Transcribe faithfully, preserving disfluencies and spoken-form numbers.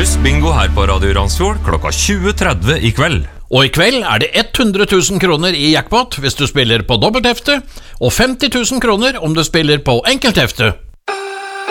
Pluss bingo her på Radio Randsfjord klokka tjue tretti i kveld. Og i kveld er det hundre tusen kroner i jackpot hvis du spiller på dobbelthefte, og femti tusen kroner om du spiller på enkelthefte.